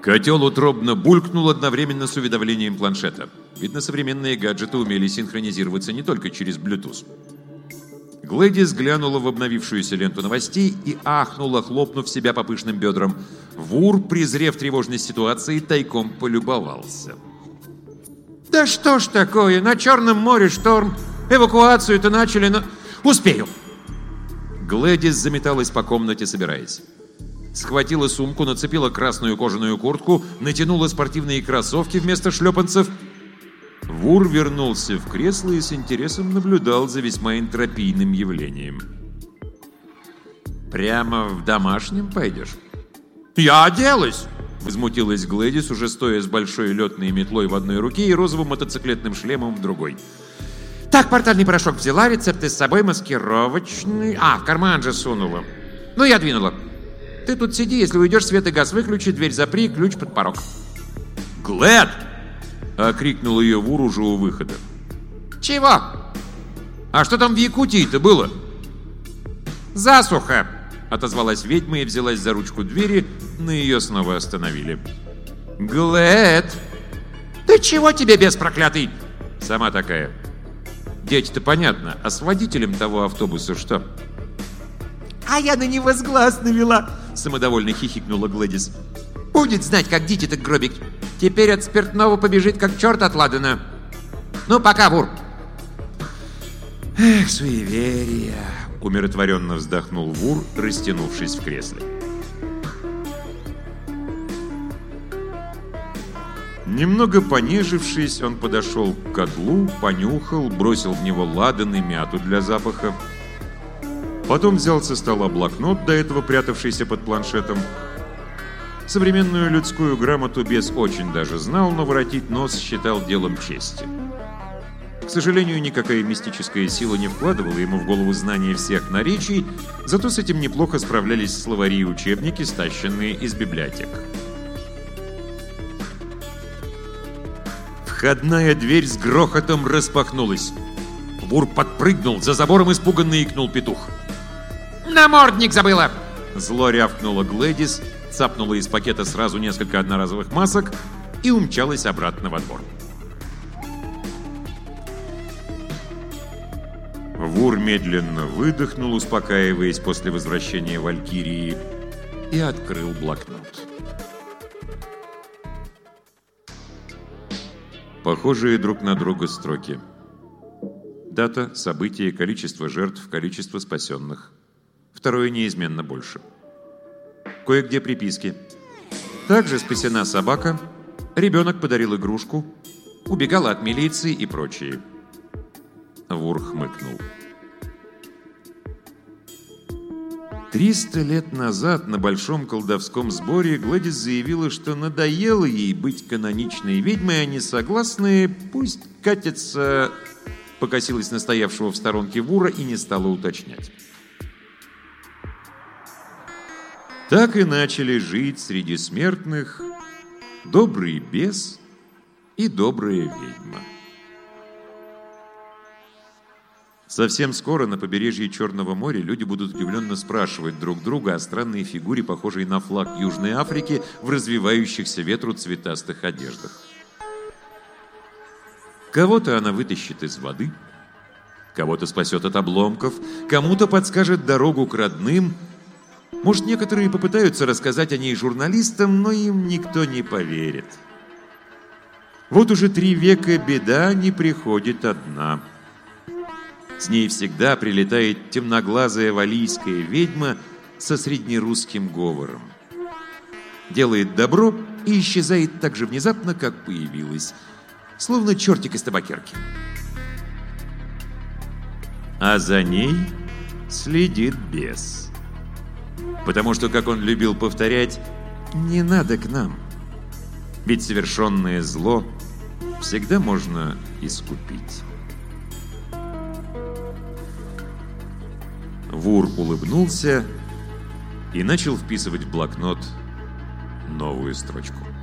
Котел утробно булькнул одновременно с уведомлением планшета. Видно, современные гаджеты умели синхронизироваться не только через Bluetooth. Глэдис глянула в обновившуюся ленту новостей и ахнула, хлопнув себя по пышным бедрам. Вур, презрев тревожность ситуации, тайком полюбовался. «Да что ж такое? На Черном море шторм. Эвакуацию-то начали, но... Успею!» Глэдис заметалась по комнате, собираясь. Схватила сумку, нацепила красную кожаную куртку, натянула спортивные кроссовки вместо шлепанцев. Вур вернулся в кресло и с интересом наблюдал за весьма энтропийным явлением. «Прямо в домашнем пойдешь?» «Я оделась!» — возмутилась Глэдис, уже стоя с большой летной метлой в одной руке и розовым мотоциклетным шлемом в другой. «Так, портальный порошок взяла, рецепты с собой, маскировочный... в карман же сунула. Ну, я двинула. Ты тут сиди, если уйдешь, свет и газ выключи, дверь запри, ключ под порог». «Глэд!» — окрикнул ее Вур уже у выхода. «Чего? А что там в Якутии-то было?» «Засуха!» — отозвалась ведьма и взялась за ручку двери, но ее снова остановили. «Глэд! Ты чего тебе, бес проклятый?» «Сама такая. Дети-то понятно, а с водителем того автобуса что?» «А я на него с глаз навела!» — самодовольно хихикнула Глэдис. «Будет знать, как дити-то гробить. Теперь от спиртного побежит, как черт от ладана. Ну, пока, Вур!» «Эх, суеверия!» — умиротворенно вздохнул Вур, растянувшись в кресле. Немного понежившись, он подошел к котлу, понюхал, бросил в него ладан и мяту для запаха. Потом взял со стола блокнот, до этого прятавшийся под планшетом. Современную людскую грамоту бес очень даже знал, но воротить нос считал делом чести. К сожалению, никакая мистическая сила не вкладывала ему в голову знания всех наречий, зато с этим неплохо справлялись словари и учебники, стащенные из библиотек. Входная дверь с грохотом распахнулась. Вур подпрыгнул, за забором испуганно икнул петух. «Намордник забыла!» Зло рявкнула Глэдис, цапнула из пакета сразу несколько одноразовых масок и умчалась обратно во двор. Вур медленно выдохнул, успокаиваясь после возвращения Валькирии, и открыл блокнот. Похожие друг на друга строки. Дата, событие, количество жертв, количество спасенных. Второе неизменно больше. Кое-где приписки. Также спасена собака, ребенок подарил игрушку, убегала от милиции и прочее. Вур хмыкнул. 300 лет назад на большом колдовском сборе Глэдис заявила, что надоело ей быть каноничной ведьмой, а несогласные пусть катятся... Покосилась на стоявшего в сторонке Вура и не стала уточнять. Так и начали жить среди смертных добрый бес и добрая ведьма. Совсем скоро на побережье Черного моря люди будут удивленно спрашивать друг друга о странной фигуре, похожей на флаг Южной Африки в развивающихся ветру цветастых одеждах. Кого-то она вытащит из воды, кого-то спасет от обломков, кому-то подскажет дорогу к родным. Может, некоторые попытаются рассказать о ней журналистам, но им никто не поверит. Вот уже 3 века беда не приходит одна. С ней всегда прилетает темноглазая валлийская ведьма со среднерусским говором. Делает добро и исчезает так же внезапно, как появилась, словно чертик из табакерки. А за ней следит бес. Потому что, как он любил повторять, не надо к нам. Ведь совершенное зло всегда можно искупить. Вур улыбнулся и начал вписывать в блокнот новую строчку.